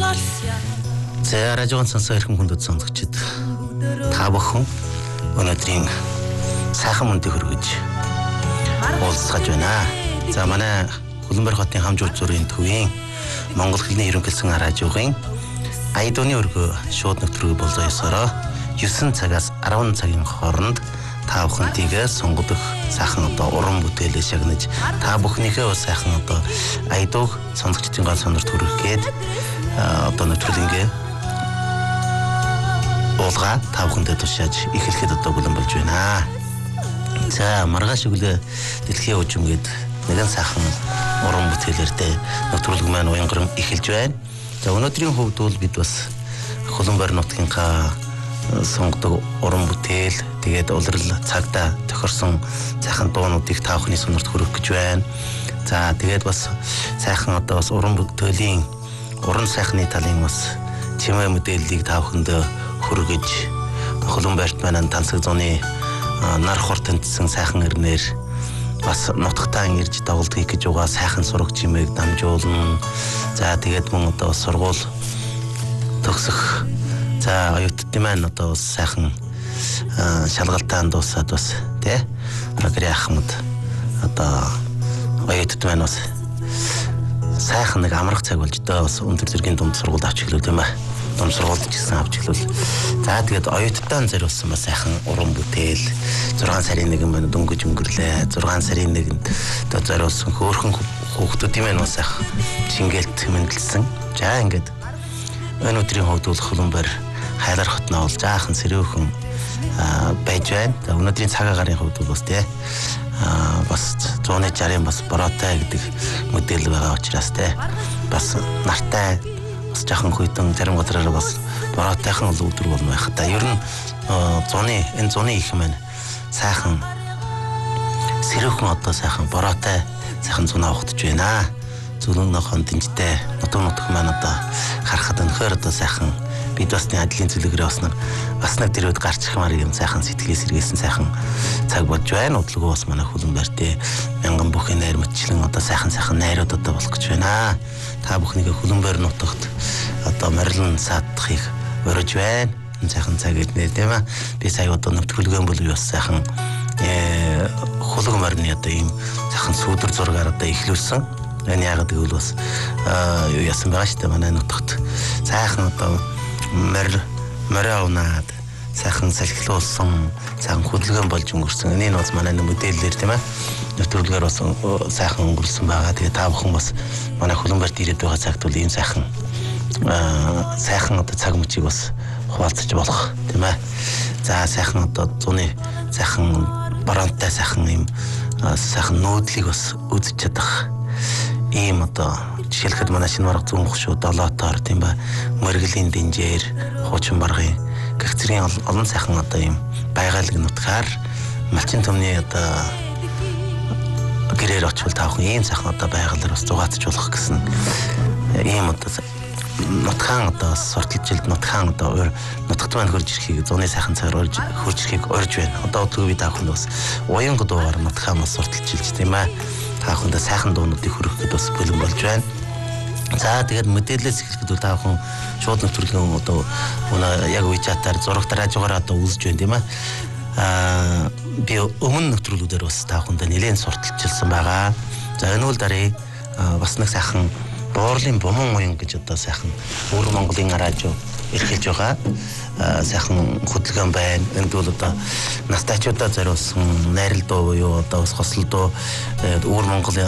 За радион сонсох хэрхэн хүндэт сонсогчид та бүхэн өнөөдрийн сайхан мэндийг хүргэж уулзгаж байна. За манай Хөлбөмбөр хотын хамжуур зүрийн төвийн Монгол хэлний ерөнхийлсөн радиогийн Айдууны өргөө шууд нэвтрүүлэг болзоёсороо 9 цагаас 10 цагийн хооронд та бүхэнтэйгээ сонгодог сайхан уран бүтээлээ шагнаж та бүхнийхээ сайхан айдууг сонсогчдын гол сонорт хүргэх гээд нэвтрүүлгээ уулга та бүхэндээ тушааж эхлэхэд бэлэн болж байна. За маргааш өглөө дэлхийн хөгжимгээд нэгэн сайхан уран бүтээлэртэй нэвтрүүлэг маань уянган эхэлж байна. За өнөөдрийн хувьд бол бид бас Хөлбөмбөр нутгийнхаа сонгодог уран бүтээл тэгээд улирал цагдаа тохирсон сайхан дуунуудыг та бүхний сонорт хүргэх гэж байна. За тэгээд бас сайхан бас уран бүтээлийн уран сайхны талын бас чимээ мэдээллийг та бүхэндээ хүргэж Хөлбөмбөрт манай тансаг зуны нар хор тэнцсэн сайхан ирнээр бас нутагтаа ирж тоглолт хийх гэж байгаа сайхан сураг чимээг дамжуулна. За тэгээд мөн сургууль төгсөх за оюутнууд маань сайхан шалгалтаанд дуусаад бас тий Агри Ахмад оюутнууд маань бас сайхан нэг амрах цаг болж бас өндөр зэргийн дунд сургуульд авч эхлэв юм аа. Дунд сургуульд ч гэсэн авч эхлэв. За тэгээд оюутнуудаа зориулсан бас сайхан уран бүтээл 6 сарын 1 минут дөнгөж өнгөрлөө. 6 сарын 1-нд зориулсан хөөрхөн хүүхдүүд юм бас сайхан шингээлт мэндэлсэн. За ингээд өнөөдрийн хувьд бол Хөлбөмбөр Хайлар хотноо бол жаахан сэрүүхэн байж байна. За өнөөдрийн цаг агарын хувьд бол бас тий бас 160-ын бас бороотой гэдэг модель байгаа учраас тий бас нартай бас жаахан хүйтэн зарим газараар бас бороотойхон өдөр болно байх та. Ер нь зуны их маань сайхан сэрүүхэн сайхан бороотой сайхан зунаа ухтж байна. Зүлэн нохон дэнжтэй нутг маань харахад өнөхөр сайхан бид басны ажлын зөвлөгөөрөө бас нэг дэрүүд гарч ирмаар юм сайхан сэтгэлээс сэргээсэн сайхан цаг болж байна. Удлгүй бас манай Хөлбөмбөртэй мянган бүхэн найр мэтчлэн сайхан найрууд болох гэж байна. Та бүхнийгээ Хөлбөмбөр нутагт морилн саадахыг өрөж байна. Сайхан цаг эднэ тийм ээ. Би сая нэвтрүүлгэн бол юу бас сайхан Хөлбөмбөрний ийм сайхан сүудэр зургаар эхлүүлсэн. Энэ яг гэвэл бас юу яасан байгаа шүү дээ манай нутагт сайхан морь унаад сайхан салхилуулсан сайхан хөдөлгөөн болж өнгөрсөн. Энийг бас манай мэдээлэлээр тийм ээ нэвтрүүлгээр бас сайхан өнгөрсөн байгаа. Тэгээ та бүхэн бас манай Хөлбөмбөрт ирээд байгаа цагт бол ийм сайхан цаг мөчийг бас хуваалцаж болох тийм ээ. За сайхан зуны сайхан бараантай сайхан ийм сайхан нөөдлийг бас үзэж чадах ийм жишээлхэд манай шинэ бараг зүүн хушуу долоотоор тийм ба мөргөлийн дэнжээр хуучин баргын гэх зэргийн олон сайхан ийм байгаль нутгаар малчин төмний гэрээр очвол та бүхэн ийм сайхан байгалаар бас зугаатж болох гэсэн ийм нутгаан сурталжилт нутгаан нутагт маань хөрж ирэхийг зуны сайхан цагаар хөрж ирэхийг орж байна. Өглөө би та бүхэнд бас уянга дуугаар нутгаан бас сурталжилж тийм ээ. Та бүхэндээ сайхан дуунуудыг хүргэхэд бас бэлэн болж байна. За тэгээд мэдээлэлээс эхлэхэд та бүхэн шууд нэвтрүүлгийн яг WeChat-аар зурагтаар хажуугаар үзэж байна тийм ээ. Би өмнө нэвтрүүлгүүдээр бас та бүхэндээ нэлээд сурталчилсан байгаа. За энэ үл дарыг бас нэг сайхан Буурлын Буман уян гэж сайхан Өвөр Монголын радио эрхэлж байгаа. Сайхан хөдөлгөөн байна. Энд бол настайчуудаа зориулсан найрал дуу буюу бас хослол дуу Өвөр Монголын